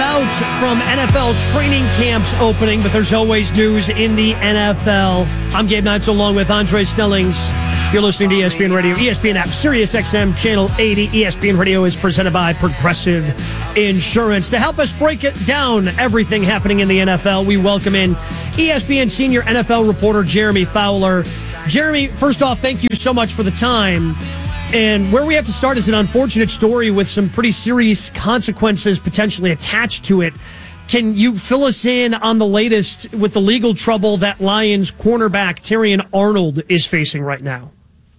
out from NFL training camps opening, but there's always news in the NFL. I'm Gabe Neitzel along with Andre Snellings. You're listening to ESPN Radio, ESPN app, Sirius XM, Channel 80. ESPN Radio is presented by Progressive Insurance. To help us break it down, everything happening in the NFL, we welcome in ESPN senior NFL reporter Jeremy Fowler. Jeremy, first off, thank you so much for the time. And where we have to start is an unfortunate story with some pretty serious consequences potentially attached to it. Can you fill us in on the latest with the legal trouble that Lions cornerback Terrion Arnold is facing right now?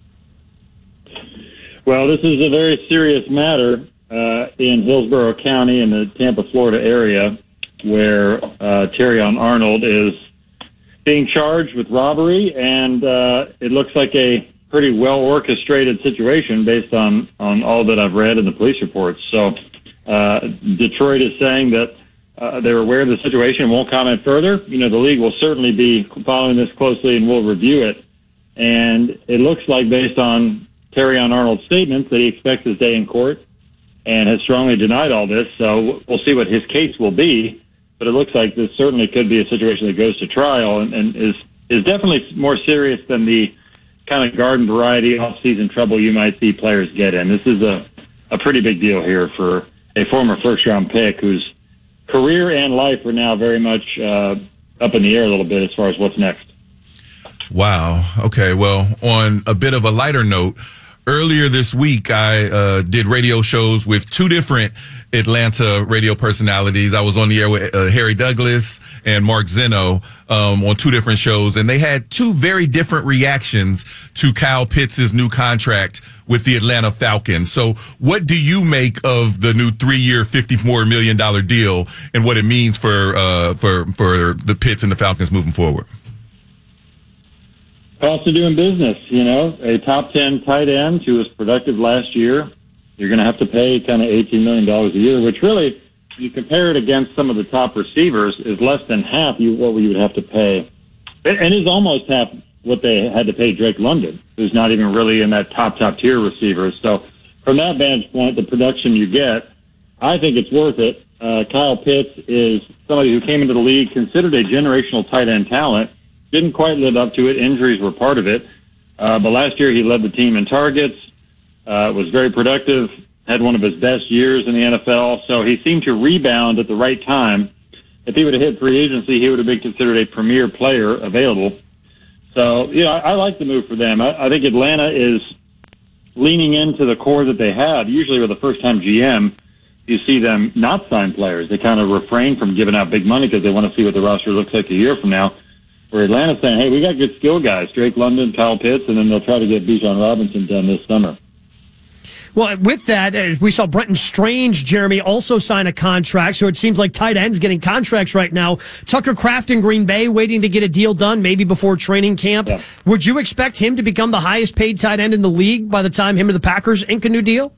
Well, this is a very serious matter in Hillsborough County in the Tampa, Florida area, where Terrion Arnold is being charged with robbery, and it looks like a pretty well-orchestrated situation based on all that I've read in the police reports. So Detroit is saying that they're aware of the situation and won't comment further. You know, the league will certainly be following this closely and will review it. And it looks like, based on Terrion Arnold's statements, that he expects his day in court and has strongly denied all this. So we'll see what his case will be. But it looks like this certainly could be a situation that goes to trial and is definitely more serious than the kind of garden variety off-season trouble you might see players get in. This is a pretty big deal here for a former first-round pick whose career and life are now very much up in the air a little bit as far as what's next. Wow. Okay. Well, on a bit of a lighter note, earlier this week, I did radio shows with two different Atlanta radio personalities. I was on the air with Harry Douglas and Mark Zeno on two different shows, and they had two very different reactions to Kyle Pitts' new contract with the Atlanta Falcons. So what do you make of the new 3-year, $54 million deal and what it means for the Pitts and the Falcons moving forward? Cost of doing business, you know, a top 10 tight end who was productive last year. You're going to have to pay kind of $18 million a year, which really, if you compare it against some of the top receivers, is less than half what you would have to pay. And is almost half what they had to pay Drake London, who's not even really in that top tier receivers. So from that vantage point, the production you get, I think it's worth it. Kyle Pitts is somebody who came into the league considered a generational tight end talent. Didn't quite live up to it. Injuries were part of it. But last year he led the team in targets, was very productive, had one of his best years in the NFL. So he seemed to rebound at the right time. If he would have hit free agency, he would have been considered a premier player available. So, you know, I like the move for them. I think Atlanta is leaning into the core that they have. Usually with a first-time GM, you see them not sign players. They kind of refrain from giving out big money because they want to see what the roster looks like a year from now. Where Atlanta's saying, hey, we got good skill guys, Drake London, Kyle Pitts, and then they'll try to get Bijan Robinson done this summer. Well, with that, we saw Brenton Strange, Jeremy, also sign a contract, so it seems like tight ends getting contracts right now. Tucker Kraft in Green Bay waiting to get a deal done, maybe before training camp. Yeah. Would you expect him to become the highest paid tight end in the league by the time him and the Packers ink a new deal?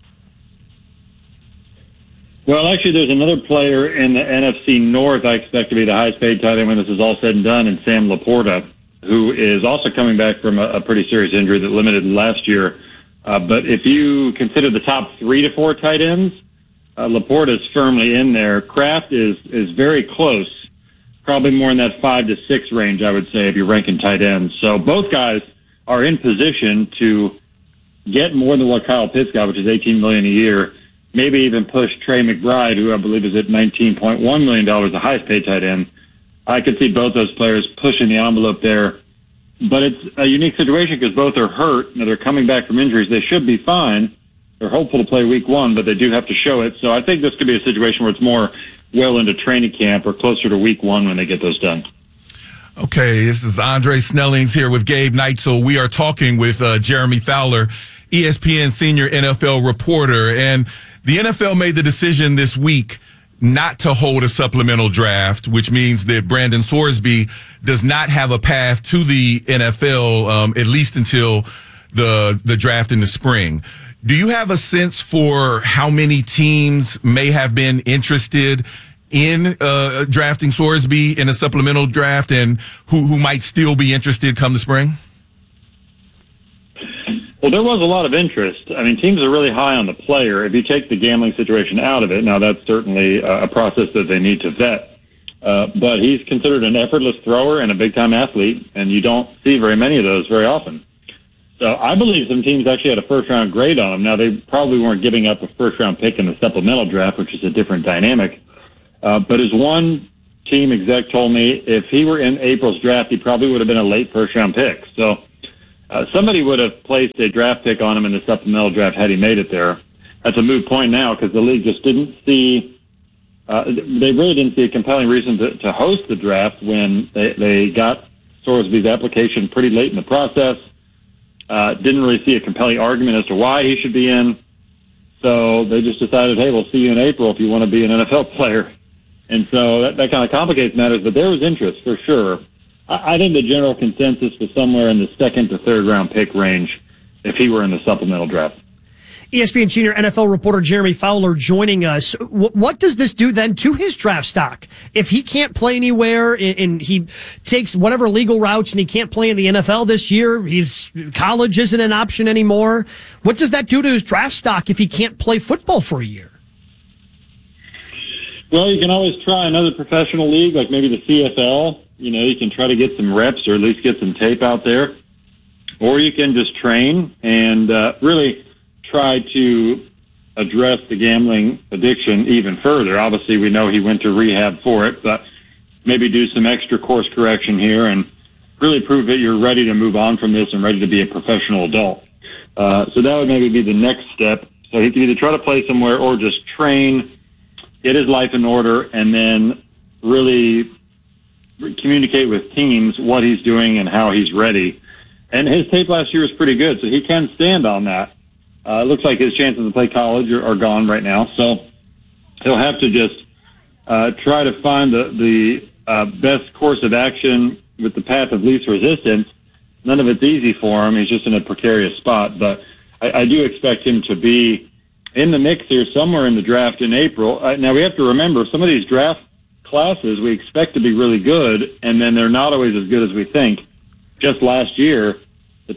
Well, actually, there's another player in the NFC North I expect to be the highest paid tight end when this is all said and done, and Sam Laporta, who is also coming back from a pretty serious injury that limited last year. But if you consider the top 3 to 4 tight ends, Laporta is firmly in there. Kraft is very close, probably more in that 5 to 6 range, I would say, if you're ranking tight ends. So both guys are in position to get more than what Kyle Pitts got, which is $18 million a year. Maybe even push Trey McBride, who I believe is at $19.1 million, the highest paid tight end. I could see both those players pushing the envelope there. But it's a unique situation because both are hurt. They're coming back from injuries. They should be fine. They're hopeful to play week 1, but they do have to show it. So I think this could be a situation where it's more well into training camp or closer to week 1 when they get those done. Okay, this is Andre Snellings here with Gabe Neitzel. We are talking with Jeremy Fowler, ESPN senior NFL reporter. And the NFL made the decision this week not to hold a supplemental draft, which means that Brandon Sorsby does not have a path to the NFL, at least until the draft in the spring. Do you have a sense for how many teams may have been interested in drafting Sorsby in a supplemental draft and who might still be interested come the spring? Well, there was a lot of interest. I mean, teams are really high on the player. If you take the gambling situation out of it, now that's certainly a process that they need to vet. But he's considered an effortless thrower and a big-time athlete, and you don't see very many of those very often. So I believe some teams actually had a first-round grade on him. Now, they probably weren't giving up a first-round pick in the supplemental draft, which is a different dynamic. But as one team exec told me, if he were in April's draft, he probably would have been a late first-round pick. So somebody would have placed a draft pick on him in the supplemental draft had he made it there. That's a moot point now because the league just didn't see they really didn't see a compelling reason to host the draft when they got Sorsby's application pretty late in the process. Didn't really see a compelling argument as to why he should be in. So they just decided, hey, we'll see you in April if you want to be an NFL player. And so that kind of complicates matters, but there was interest for sure. I think the general consensus was somewhere in the second to third round pick range if he were in the supplemental draft. ESPN senior NFL reporter Jeremy Fowler joining us. What does this do then to his draft stock? If he can't play anywhere and he takes whatever legal routes and he can't play in the NFL this year, college isn't an option anymore. What does that do to his draft stock if he can't play football for a year? Well, you can always try another professional league, like maybe the CFL. You can try to get some reps or at least get some tape out there. Or you can just train and really try to address the gambling addiction even further. Obviously, we know he went to rehab for it, but maybe do some extra course correction here and really prove that you're ready to move on from this and ready to be a professional adult. So that would maybe be the next step. So he can either try to play somewhere or just train, get his life in order, and then really communicate with teams what he's doing and how he's ready. And his tape last year was pretty good, so he can stand on that. It looks like his chances to play college are gone right now, so he'll have to just try to find the best course of action with the path of least resistance. None of it's easy for him. He's just in a precarious spot, but I do expect him to be in the mix here somewhere in the draft in April. Now, we have to remember, some of these draft classes we expect to be really good, and then they're not always as good as we think. Just last year, the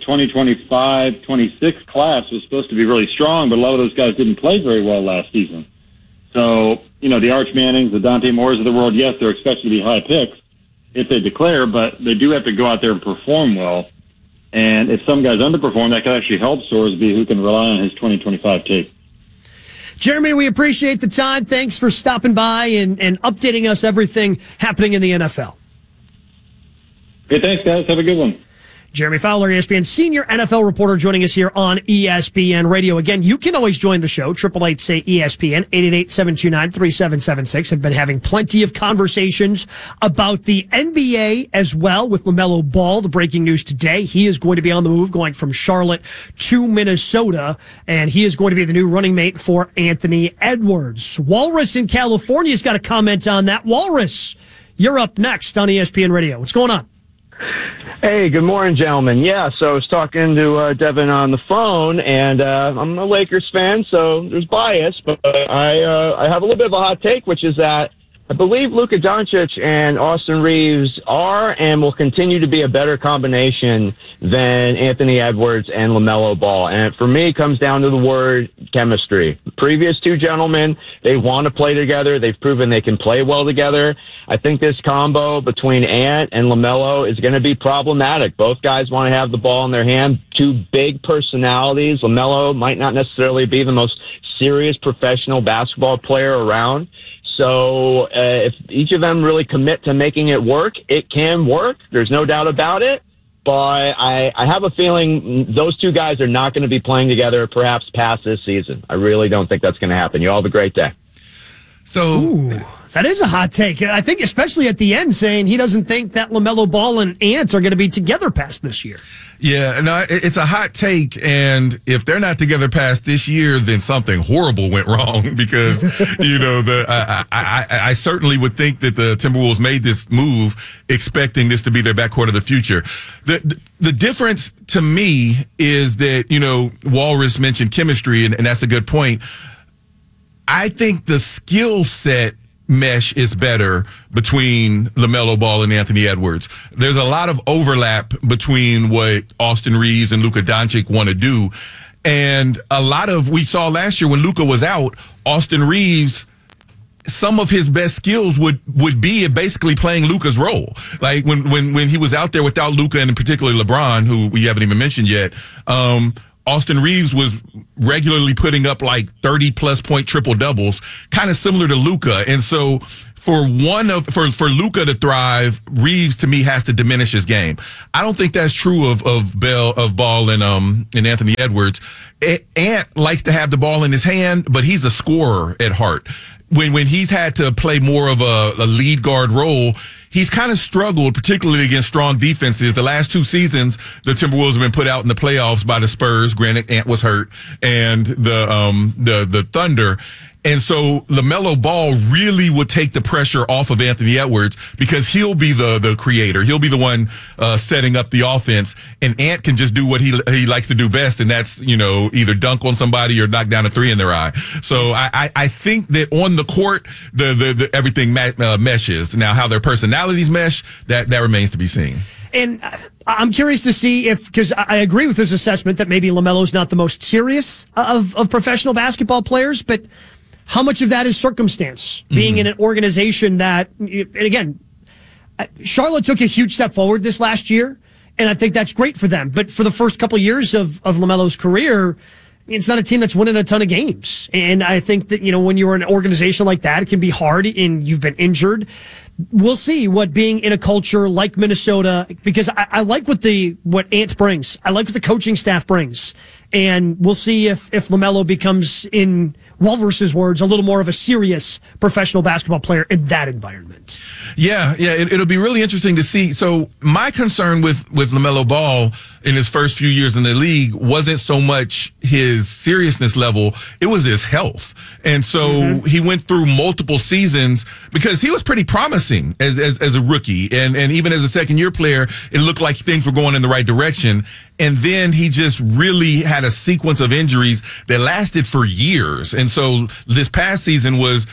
2025-26 class was supposed to be really strong, but a lot of those guys didn't play very well last season. So, the Arch Mannings, the Dante Moores of the world, yes, they're expected to be high picks if they declare, but they do have to go out there and perform well. And if some guys underperform, that could actually help Sorsby, who can rely on his 2025 tape. Jeremy, we appreciate the time. Thanks for stopping by and updating us everything happening in the NFL. Hey, thanks, guys. Have a good one. Jeremy Fowler, ESPN senior NFL reporter, joining us here on ESPN Radio. Again, you can always join the show. 888-SAY-ESPN, 888-729-3776. Have been having plenty of conversations about the NBA as well with LaMelo Ball. The breaking news today, he is going to be on the move, going from Charlotte to Minnesota, and he is going to be the new running mate for Anthony Edwards. Walrus in California has got a comment on that. Walrus, you're up next on ESPN Radio. What's going on? Hey, good morning, gentlemen. Yeah, so I was talking to Devin on the phone, and I'm a Lakers fan, so there's bias, but I have a little bit of a hot take, which is that I believe Luka Doncic and Austin Reeves are and will continue to be a better combination than Anthony Edwards and LaMelo Ball. And for me, it comes down to the word chemistry. The previous two gentlemen, they want to play together. They've proven they can play well together. I think this combo between Ant and LaMelo is going to be problematic. Both guys want to have the ball in their hand. Two big personalities. LaMelo might not necessarily be the most serious professional basketball player around. So if each of them really commit to making it work, it can work. There's no doubt about it. But I have a feeling those two guys are not going to be playing together perhaps past this season. I really don't think that's going to happen. You all have a great day. Ooh, that is a hot take. I think especially at the end saying he doesn't think that LaMelo Ball and Ant are going to be together past this year. Yeah, no, it's a hot take, and if they're not together past this year, then something horrible went wrong because, I certainly would think that the Timberwolves made this move expecting this to be their backcourt of the future. The difference to me is that, Walrus mentioned chemistry, and that's a good point. I think the skill set mesh is better between LaMelo Ball and Anthony Edwards. There's a lot of overlap between what Austin Reeves and Luka Doncic want to do. And we saw last year when Luka was out, Austin Reeves, some of his best skills would be basically playing Luka's role. Like when he was out there without Luka and in particular LeBron, who we haven't even mentioned yet, Austin Reeves was regularly putting up like 30-plus point triple doubles, kind of similar to Luka. And so for Luka to thrive, Reeves to me has to diminish his game. I don't think that's true of Ball and Anthony Edwards. Ant likes to have the ball in his hand, but he's a scorer at heart. When he's had to play more of a lead guard role, he's kind of struggled, particularly against strong defenses. The last 2 seasons, the Timberwolves have been put out in the playoffs by the Spurs. Granted, Ant was hurt, and the Thunder. And so LaMelo Ball really would take the pressure off of Anthony Edwards because he'll be the creator. He'll be the one setting up the offense, and Ant can just do what he likes to do best, and that's either dunk on somebody or knock down a 3 in their eye. So I think that on the court, the everything meshes. Now, how their personalities mesh, that remains to be seen. And I'm curious to see because I agree with his assessment that maybe LaMelo's not the most serious of professional basketball players, but how much of that is circumstance? Being in an organization that, and again, Charlotte took a huge step forward this last year, and I think that's great for them. But for the first couple of years of LaMelo's career, it's not a team that's winning a ton of games. And I think that, when you're an organization like that, it can be hard and you've been injured. We'll see what being in a culture like Minnesota, because I like what Ant brings. I like what the coaching staff brings. And we'll see if LaMelo becomes, in Walrus's words, a little more of a serious professional basketball player in that environment. Yeah, it'll be really interesting to see. So my concern with LaMelo Ball in his first few years in the league wasn't so much his seriousness level, it was his health. And so he went through multiple seasons because he was pretty promising as a rookie. And even as a second-year player, it looked like things were going in the right direction. And then he just really had a sequence of injuries that lasted for years. And so this past season was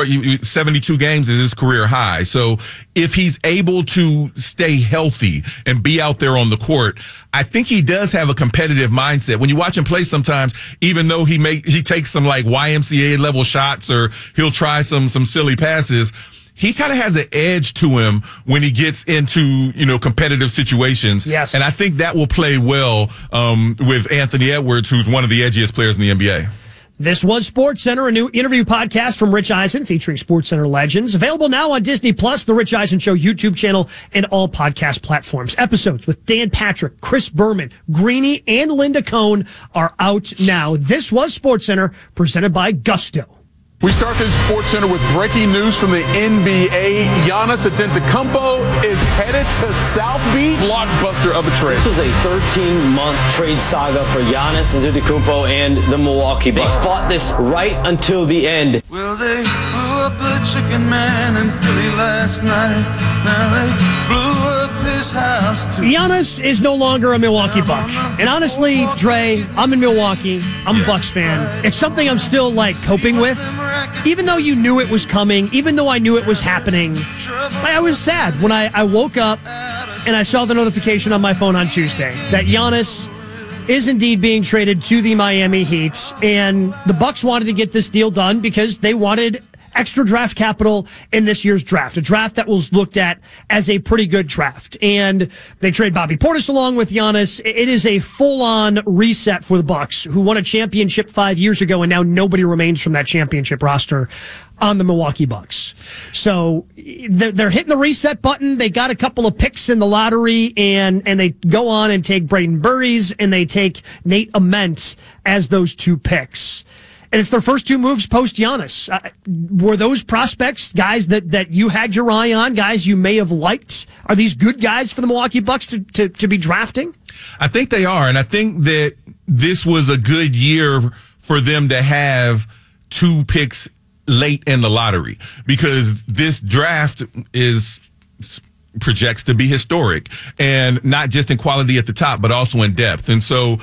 72 games is his career high. So if he's able to stay healthy and be out there on the court, I think he does have a competitive mindset. When you watch him play sometimes, even though he takes some like YMCA level shots or he'll try some silly passes, he kind of has an edge to him when he gets into, competitive situations. Yes. And I think that will play well with Anthony Edwards, who's one of the edgiest players in the NBA. This was SportsCenter, a new interview podcast from Rich Eisen featuring SportsCenter legends. Available now on Disney+, The Rich Eisen Show YouTube channel, and all podcast platforms. Episodes with Dan Patrick, Chris Berman, Greeny, and Linda Cohn are out now. This was SportsCenter, presented by Gusto. We start this SportsCenter with breaking news from the NBA. Giannis Antetokounmpo is headed to South Beach. Blockbuster of a trade. This was a 13-month trade saga for Giannis Antetokounmpo and the Milwaukee Bucks. They fought this right until the end. Well, they blew up the chicken man in Philly last night. Now they blew up his house too. Giannis is no longer a Milwaukee Buck. And honestly, Dre, I'm in Milwaukee. I'm a Bucks fan. It's something I'm still, coping with. Even though you knew it was coming, even though I knew it was happening, I was sad when I woke up and I saw the notification on my phone on Tuesday that Giannis is indeed being traded to the Miami Heat. And the Bucks wanted to get this deal done because they wanted extra draft capital in this year's draft, a draft that was looked at as a pretty good draft. And they trade Bobby Portis along with Giannis. It is a full-on reset for the Bucks, who won a championship 5 years ago, and now nobody remains from that championship roster on the Milwaukee Bucks. So they're hitting the reset button. They got a couple of picks in the lottery, and they go on and take Braden Burries, and they take Nate Ament as those 2 picks. And it's their first 2 moves post Giannis. Were those prospects guys that you had your eye on, guys you may have liked? Are these good guys for the Milwaukee Bucks to be drafting? I think they are, and I think that this was a good year for them to have 2 picks late in the lottery, because this draft projects to be historic, and not just in quality at the top, but also in depth. And so,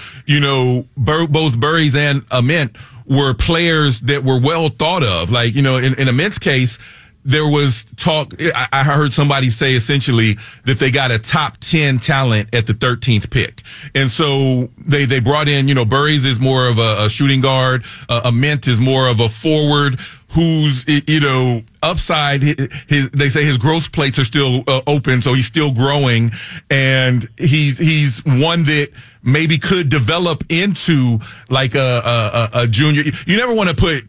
both Burries and Ament were players that were well thought of. In Ament's case, there was talk. I heard somebody say essentially that they got a top 10 talent at the 13th pick. And so they brought in, Burries is more of a shooting guard. Ament is more of a forward who's, upside. They say his growth plates are still open, so he's still growing. And he's one that maybe could develop into like a junior. You never want to put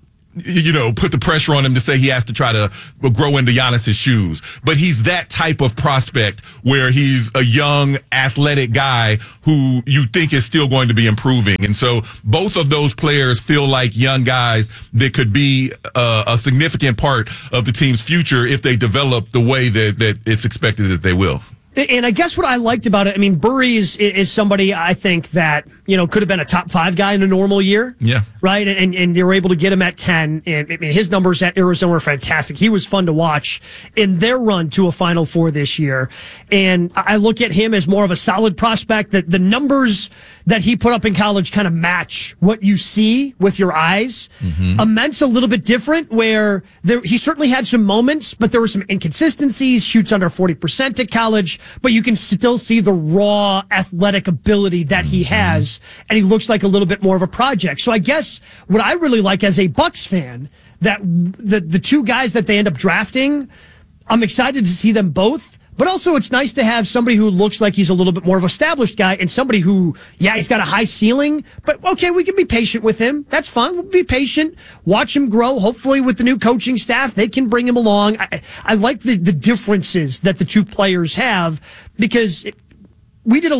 the pressure on him to say he has to try to grow into Giannis's shoes. But he's that type of prospect where he's a young, athletic guy who you think is still going to be improving. And so both of those players feel like young guys that could be a significant part of the team's future if they develop the way that it's expected that they will. And I guess what I liked about it, Burries is somebody I think that, could have been a top 5 guy in a normal year. Yeah. Right? And they were able to get him at 10. And his numbers at Arizona were fantastic. He was fun to watch in their run to a Final Four this year. And I look at him as more of a solid prospect. That the numbers that he put up in college kind of match what you see with your eyes. Mm-hmm. Ament's a little bit different where he certainly had some moments, but there were some inconsistencies, shoots under 40% at college, but you can still see the raw athletic ability that he has, and he looks like a little bit more of a project. So I guess what I really like as a Bucks fan, that the two guys that they end up drafting, I'm excited to see them both. But also, it's nice to have somebody who looks like he's a little bit more of an established guy and somebody who, he's got a high ceiling, but okay, we can be patient with him. That's fine. We'll be patient, watch him grow. Hopefully, with the new coaching staff, they can bring him along. I like the differences that the two players have because we did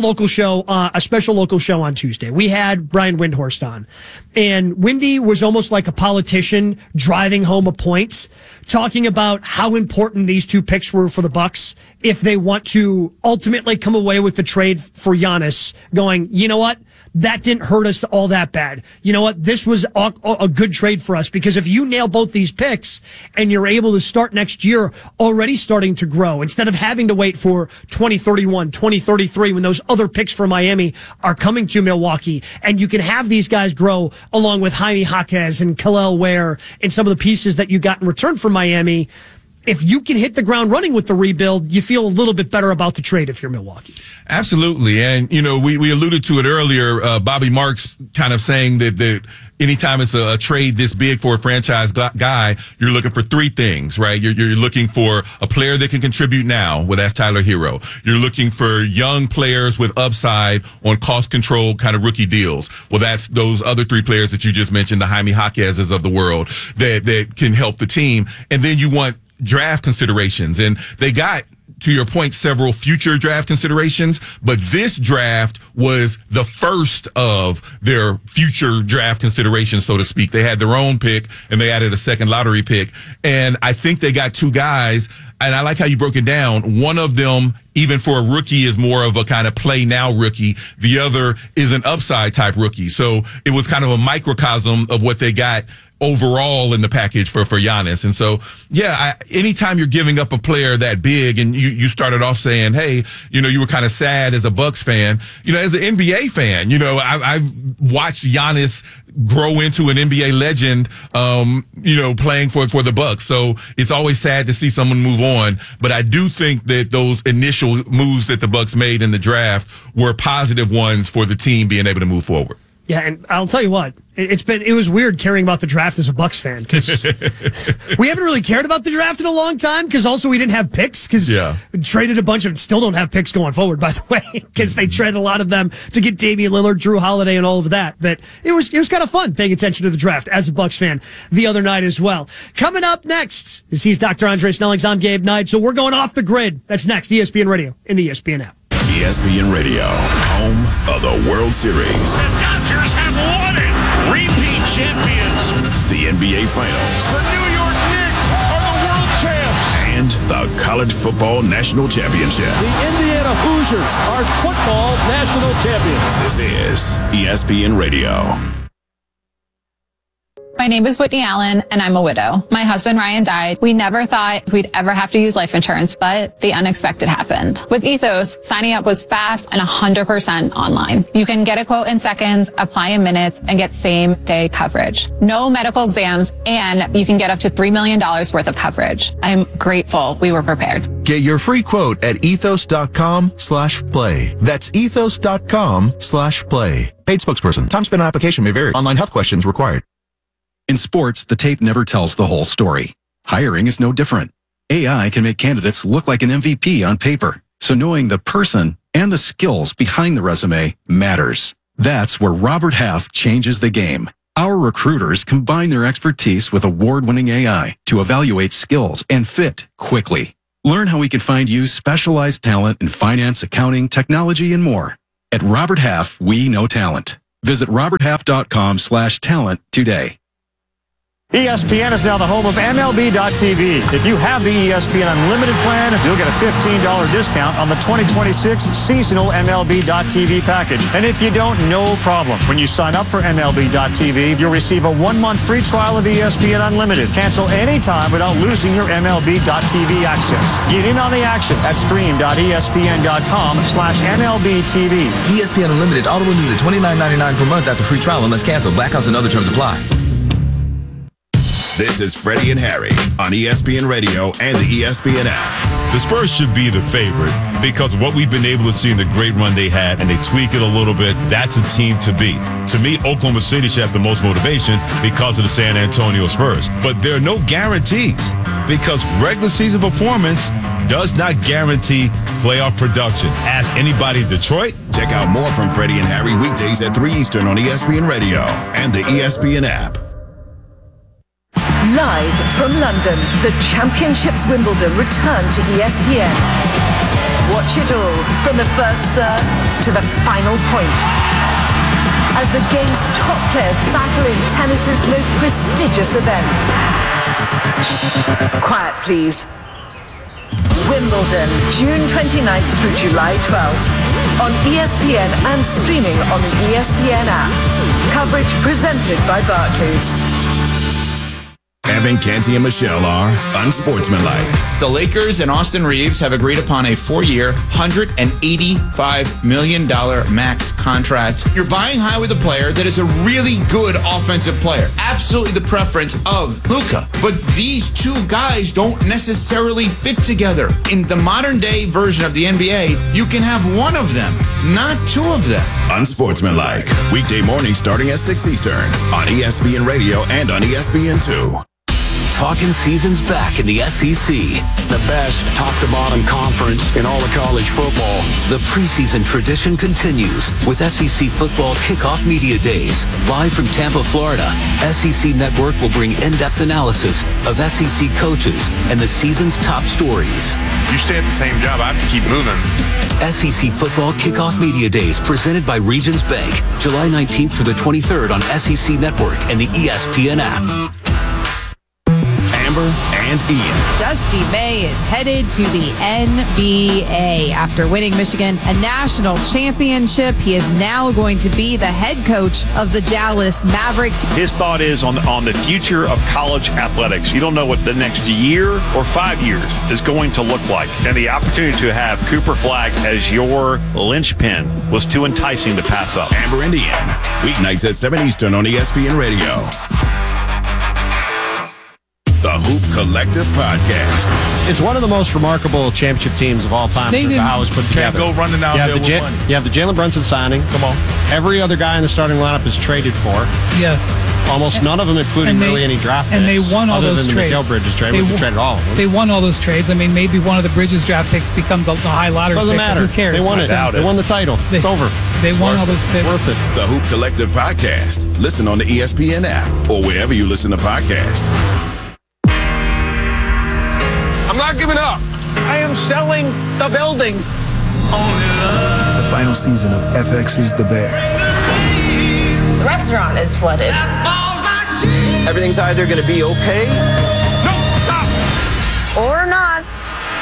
a special local show on Tuesday. We had Brian Windhorst on, and Windy was almost like a politician driving home a point, talking about how important these two picks were for the Bucks if they want to ultimately come away with the trade for Giannis, going, you know what? That didn't hurt us all that bad. You know what? This was a good trade for us because if you nail both these picks and you're able to start next year already starting to grow instead of having to wait for 2031, 2033 when those other picks for Miami are coming to Milwaukee, and you can have these guys grow along with Jaime Jaquez and Kel'el Ware and some of the pieces that you got in return from Miami. If you can hit the ground running with the rebuild, you feel a little bit better about the trade if you're Milwaukee. Absolutely. And, we alluded to it earlier. Bobby Marks kind of saying that anytime it's a trade this big for a franchise guy, you're looking for 3 things, right? You're looking for a player that can contribute now. Well, that's Tyler Hero. You're looking for young players with upside on cost control kind of rookie deals. Well, that's those other 3 players that you just mentioned, the Jaime Jaquez's of the world that can help the team. And then you want draft considerations, and they got, to your point, several future draft considerations, but this draft was the first of their future draft considerations, so to speak. They had their own pick and they added a second lottery pick, and I think they got 2 guys, and I like how you broke it down. One of them, even for a rookie, is more of a kind of play now rookie. The other is an upside type rookie. So it was kind of a microcosm of what they got overall in the package for Giannis. And so, anytime you're giving up a player that big, and you started off saying, hey, you were kind of sad as a Bucks fan, as an NBA fan, I've watched Giannis grow into an NBA legend, playing for the Bucks. So it's always sad to see someone move on. But I do think that those initial moves that the Bucks made in the draft were positive ones for the team being able to move forward. Yeah, and I'll tell you what, it was weird caring about the draft as a Bucks fan because we haven't really cared about the draft in a long time because also we didn't have picks because we traded a bunch of, still don't have picks going forward, by the way, because they traded a lot of them to get Damian Lillard, Drew Holiday, and all of that. But it was kind of fun paying attention to the draft as a Bucks fan the other night as well. Coming up next, he's Dr. Andre Snellings. I'm Gabe Knight. So we're going off the grid. That's next, ESPN Radio in the ESPN app. ESPN Radio, home of the World Series. The Dodgers have won it. Repeat champions. The NBA Finals. The New York Knicks are the world champs. And the College Football National Championship. The Indiana Hoosiers are football national champions. This is ESPN Radio. My name is Whitney Allen, and I'm a widow. My husband, Ryan, died. We never thought we'd ever have to use life insurance, but the unexpected happened. With Ethos, signing up was fast and 100% online. You can get a quote in seconds, apply in minutes, and get same-day coverage. No medical exams, and you can get up to $3 million worth of coverage. I'm grateful we were prepared. Get your free quote at ethos.com/play. That's ethos.com/play. Paid spokesperson. Time spent on application may vary. Online health questions required. In sports, the tape never tells the whole story. Hiring is no different. AI can make candidates look like an MVP on paper. So knowing the person and the skills behind the resume matters. That's where Robert Half changes the game. Our recruiters combine their expertise with award-winning AI to evaluate skills and fit quickly. Learn how we can find you specialized talent in finance, accounting, technology, and more. At Robert Half, we know talent. Visit roberthalf.com/talent today. ESPN is now the home of MLB.tv. If you have the ESPN Unlimited plan, you'll get a $15 discount on the 2026 seasonal MLB.tv package. And if you don't, no problem. When you sign up for MLB.tv, you'll receive a 1-month free trial of ESPN Unlimited. Cancel anytime without losing your MLB.tv access. Get in on the action at stream.espn.com/MLBTV. ESPN Unlimited auto renews at $29.99 per month after free trial unless canceled. Blackouts and other terms apply. This is Freddie and Harry on ESPN Radio and the ESPN app. The Spurs should be the favorite because of what we've been able to see in the great run they had, and they tweak it a little bit. That's a team to beat. To me, Oklahoma City should have the most motivation because of the San Antonio Spurs. But there are no guarantees because regular season performance does not guarantee playoff production. Ask anybody in Detroit. Check out more from Freddie and Harry weekdays at 3 Eastern on ESPN Radio and the ESPN app. Live from London, the Championships Wimbledon return to ESPN. Watch it all from the first serve to the final point. As the game's top players battle in tennis's most prestigious event. Shh, quiet please. Wimbledon, June 29th through July 12th. On ESPN and streaming on the ESPN app. Coverage presented by Barclays. Evan, Canty, and Michelle are unsportsmanlike. The Lakers and Austin Reeves have agreed upon a 4-year, $185 million max contract. You're buying high with a player that is a really good offensive player. Absolutely the preference of Luka. But these two guys don't necessarily fit together. In the modern day version of the NBA, you can have one of them, not two of them. Unsportsmanlike. Weekday mornings starting at 6 Eastern on ESPN Radio and on ESPN2. Talking season's back in the SEC. The best top-to-bottom conference in all of college football. The preseason tradition continues with SEC Football Kickoff Media Days. Live from Tampa, Florida, SEC Network will bring in-depth analysis of SEC coaches and the season's top stories. You stay at the same job, I have to keep moving. SEC Football Kickoff Media Days presented by Regions Bank. July 19th through the 23rd on SEC Network and the ESPN app. Amber and Ian. Dusty May is headed to the NBA. After winning Michigan a national championship, he is now going to be the head coach of the Dallas Mavericks. His thought is on the future of college athletics. You don't know what the next year or 5 years is going to look like. And the opportunity to have Cooper Flagg as your linchpin was too enticing to pass up. Amber and Ian. Weeknights at 7 Eastern on ESPN Radio. The Hoop Collective Podcast. It's one of the most remarkable championship teams of all time. How it was put together. Can't go running out there with one. You have the Jalen Brunson signing. Come on. Every other guy in the starting lineup is traded for. Yes. Almost none of them, including really any draft picks. And they won all those trades. Other than the Mikal Bridges trade, we traded all of them. They won all those trades. I mean, maybe one of the Bridges draft picks becomes a high lottery pick. Doesn't matter. Who cares? They won it. They won the title. It's over. They won all those picks. Worth it. The Hoop Collective Podcast. Listen on the ESPN app or wherever you listen to podcasts. I'm not giving up. I am selling the building. The final season of FX's The Bear. The restaurant is flooded. Everything's either going to be okay. Or not.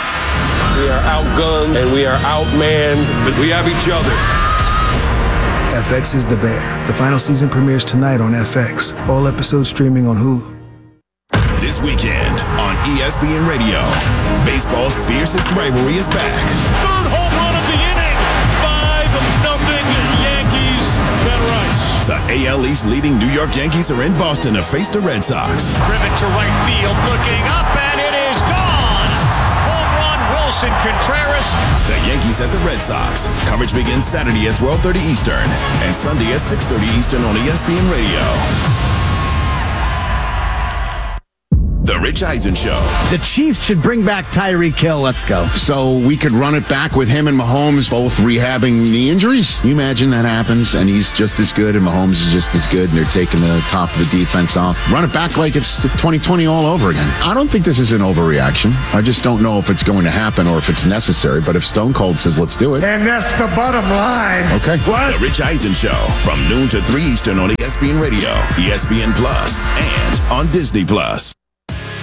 We are outgunned and we are outmanned, but we have each other. FX is the bear. The final season premieres tonight on FX. All episodes streaming on Hulu. This weekend on ESPN Radio, baseball's fiercest rivalry is back. Third home run of the inning. 5-0 Yankees. Ben Rice. The AL East leading New York Yankees are in Boston to face the Red Sox. Driven to right field, looking up, and it is gone. Home run, Wilson Contreras. The Yankees at the Red Sox. Coverage begins Saturday at 12:30 Eastern and Sunday at 6:30 Eastern on ESPN Radio. The Rich Eisen Show. The Chiefs should bring back Tyreek Hill. Let's go. So we could run it back with him and Mahomes both rehabbing knee injuries. Can you imagine that happens and he's just as good and Mahomes is just as good and they're taking the top of the defense off? Run it back like it's 2020 all over again. I don't think this is an overreaction. I just don't know if it's going to happen or if it's necessary. But if Stone Cold says let's do it. And that's the bottom line. Okay. What? The Rich Eisen Show from noon to 3 Eastern on ESPN Radio, ESPN Plus, and on Disney Plus.